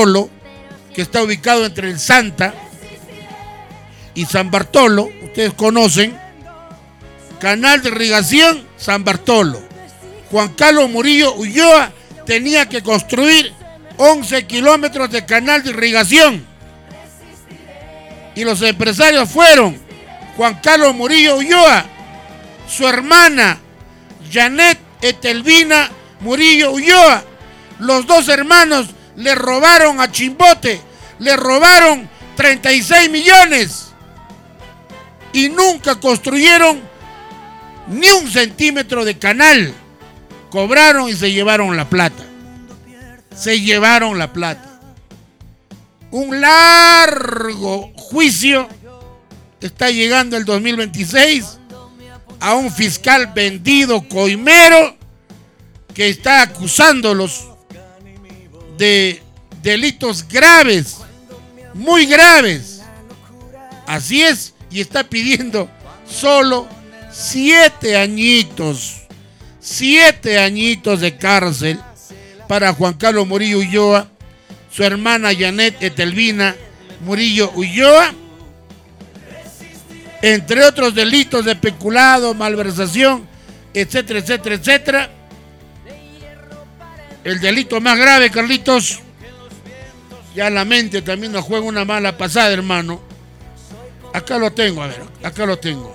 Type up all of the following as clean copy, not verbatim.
Bartolo, que está ubicado entre el Santa y San Bartolo. Ustedes conocen. Canal de irrigación San Bartolo. Juan Carlos Murillo Ulloa tenía que construir 11 kilómetros de canal de irrigación. Y los empresarios fueron Juan Carlos Murillo Ulloa, su hermana Janet Etelvina Murillo Ulloa. Los dos hermanos le robaron a Chimbote, le robaron 36 millones y nunca construyeron ni un centímetro de canal. Cobraron y se llevaron la plata. Se llevaron la plata. Un largo juicio está llegando el 2026 a un fiscal vendido coimero que está acusándolos de delitos graves, muy graves. Así es, y está pidiendo solo 7 añitos de cárcel para Juan Carlos Murillo Ulloa, su hermana Janet Etelvina Murillo Ulloa, entre otros delitos de peculado, malversación, etcétera, etcétera, etcétera. El delito más grave, Carlitos, ya la mente también nos juega una mala pasada, hermano. Acá lo tengo, a ver, acá lo tengo.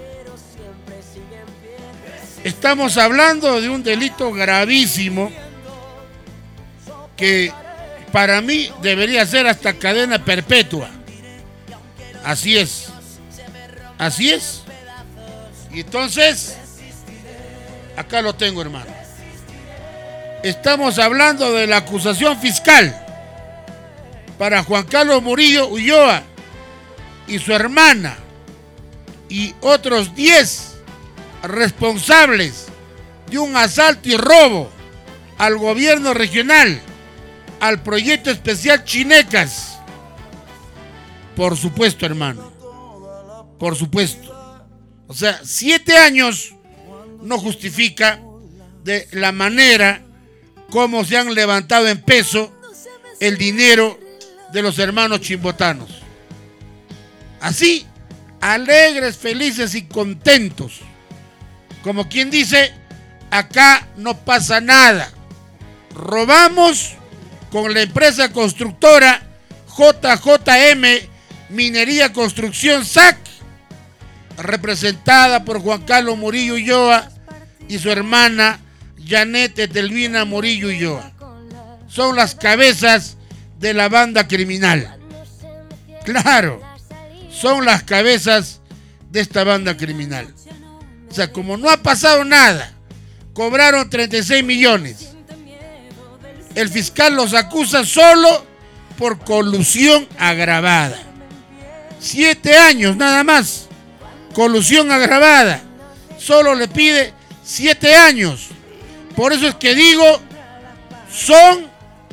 Estamos hablando de un delito gravísimo que para mí debería ser hasta cadena perpetua. Así es. Así es. Y entonces, acá lo tengo, hermano. Estamos hablando de la acusación fiscal para Juan Carlos Murillo Ulloa y su hermana y otros 10 responsables de un asalto y robo al gobierno regional, al proyecto especial Chinecas. Por supuesto, hermano. Por supuesto. O sea, 7 años no justifica de la manera como se han levantado en peso el dinero de los hermanos chimbotanos. Así, alegres, felices y contentos. Como quien dice, acá no pasa nada. Robamos con la empresa constructora JJM Minería Construcción SAC, representada por Juan Carlos Murillo Ulloa y su hermana Janet Etelvina Murillo Ulloa. Son las cabezas de la banda criminal. Claro, son las cabezas de esta banda criminal. O sea, como no ha pasado nada, cobraron 36 millones. El fiscal los acusa solo por colusión agravada. 7 años nada más. Colusión agravada. Solo le pide 7 años. Por eso es que digo, son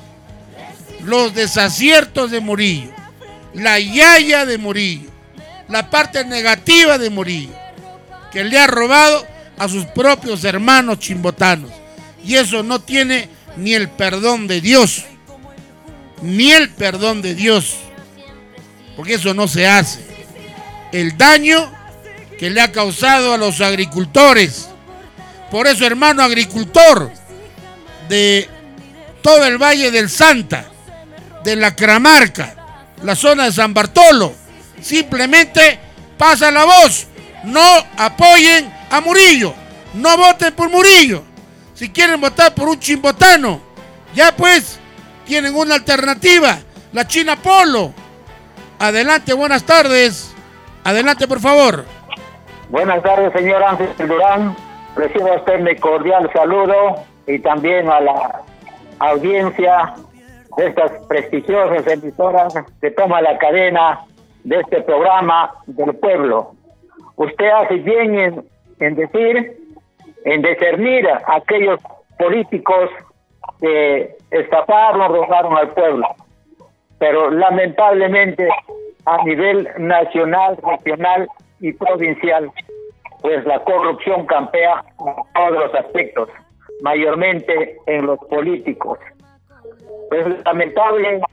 los desaciertos de Murillo, la yaya de Murillo, la parte negativa de Murillo, que le ha robado a sus propios hermanos chimbotanos. Y eso no tiene ni el perdón de Dios, ni el perdón de Dios, porque eso no se hace. El daño que le ha causado a los agricultores. Por eso, hermano agricultor de todo el Valle del Santa, de la Cramarca, la zona de San Bartolo, simplemente pasa la voz. No apoyen a Murillo, no voten por Murillo. Si quieren votar por un chimbotano, ya pues tienen una alternativa, la China Polo. Adelante, buenas tardes. Adelante, por favor. Buenas tardes, señor Ángel Durán. Recibo a usted mi cordial saludo y también a la audiencia de estas prestigiosas emisoras que toma la cadena de este programa del pueblo. Usted hace bien en decir, en discernir a aquellos políticos que estafaron, robaron al pueblo. Pero lamentablemente a nivel nacional, regional y provincial, pues la corrupción campea en todos los aspectos, mayormente en los políticos. Pues lamentable